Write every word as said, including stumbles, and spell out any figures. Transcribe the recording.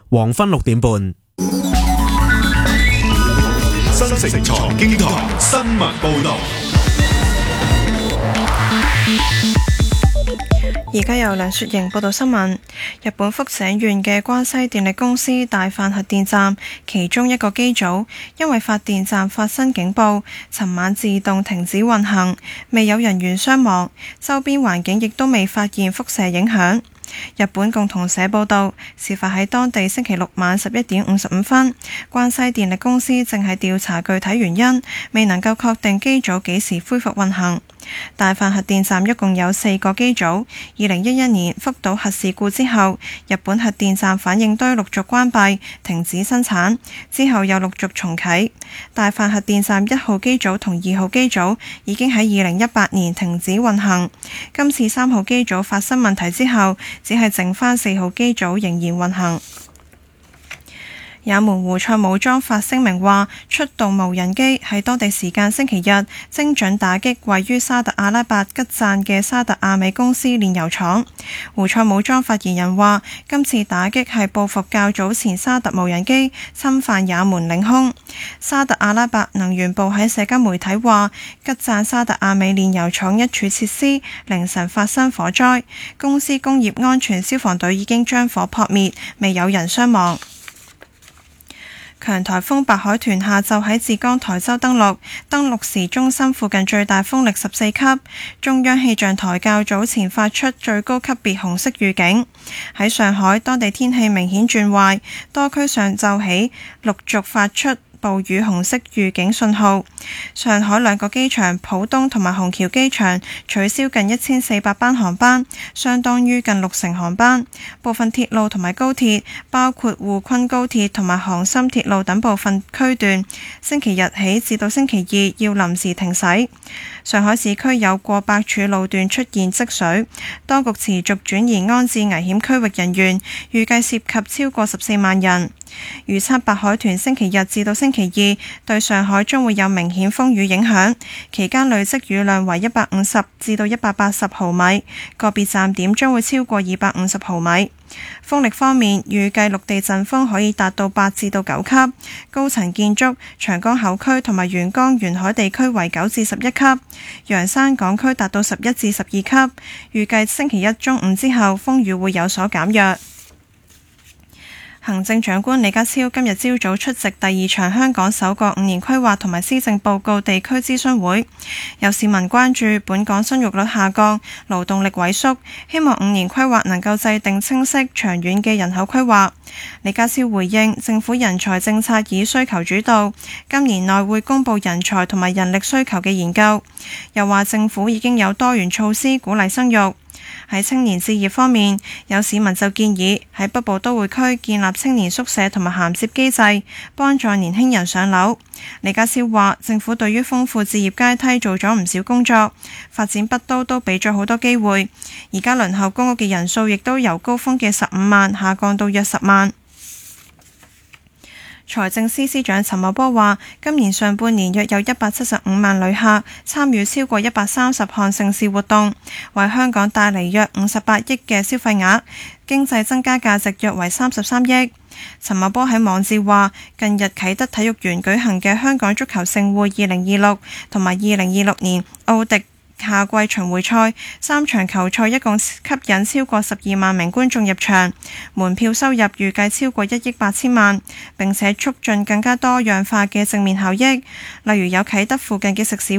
黃昏六點半。 新城財經台新聞報道。 而家由梁雪瑩報道新聞。日本福井縣嘅關西電力公司大阪核電站其中一個機組因為發電站發生警報，尋晚自動停止運行，未有人員傷亡，周邊環境亦都未發現輻射影響。日本共同社報道，事發喺當地星期六晚十一點五十五分，關西電力公司正係調查具體原因，未能夠確定機組幾時恢復運行。大阪核電站一共有四個機組，二零一一年福島核事故之後，日本核電站反應堆陸續關閉，停止生產，之後又陸續重啟。大阪核電站一號機組同二號機組已經喺二零一八年停止運行，今次三號機組發生問題之後，只係剩返四號機組仍然運行。也門胡塞武裝發聲明話，出動無人機喺當地時間星期日精準打擊位於沙特阿拉伯吉贊嘅沙特阿美公司煉油廠。胡塞武裝發言人話，今次打擊係報復較早前沙特無人機侵犯也門領空。沙特阿拉伯能源部喺社交媒體話，吉贊沙特阿美煉油廠一處設施凌晨發生火災，公司工業安全消防隊已經將火撲滅，未有人傷亡。強颱風白海豚下晝喺浙江台州登陸，登陸時中心附近最大風力十四級。中央氣象台較早前發出最高級別紅色預警。喺上海，當地天氣明顯轉壞，多區上晝起陸續發出暴雨紅色預警信號。上海兩個機場浦東同埋虹橋機場取消近一千四百班航班，相當於近六成航班。部分鐵路同埋高鐵，包括滬昆高鐵同埋杭深鐵路等部分區段，星期日起至到星期二要臨時停駛。上海市區有過百處路段出現積水，當局持續轉移安置危險區域人員，預計涉及超過十四萬人。預測白海豚星期日至到星期二對上海將會有明顯風雨影響，期間累積雨量為一百五十至到一百八十毫米，個別站點將會超過二百五十毫米。風力方面，預計陸地陣風可以達到八至到九級，高層建築、長江口區同埋沿江沿海地區為九至十一級，洋山港區達到十一至十二級。預計星期一中午之後，風雨會有所減弱。行政長官李家超今日朝早出席第二場香港首個五年規劃同埋施政報告地區諮詢會，有市民關注本港生育率下降、勞動力萎縮，希望五年規劃能夠制定清晰長遠嘅人口規劃。李家超回應，政府人才政策以需求主導，今年內會公布人才同埋人力需求嘅研究。又話政府已經有多元措施鼓勵生育。喺青年置業方面，有市民就建議喺北部都會區建立青年宿舍同埋銜接機制，幫助年輕人上樓。李家超話，政府對於豐富置業階梯做咗唔少工作，發展北都都俾咗好多機會。而家輪候公屋嘅人數亦都由高峰嘅十五萬下降到約十萬。財政司司長陳茂波話，今年上半年約有一百七十五萬旅客參與超過一百三十項盛事活動，為香港帶嚟約五十八億嘅消費額，經濟增加價值約為三十三億。陳茂波喺網誌話，近日啟德體育園舉行嘅香港足球盛會二零二六同埋二零二六年奧迪夏季巡迴賽三場球賽一共吸引超過十二萬名觀眾入場，門票收入預計超過一億八千萬，並且促進更加多樣化嘅正面效益，例如有啟德附近嘅食肆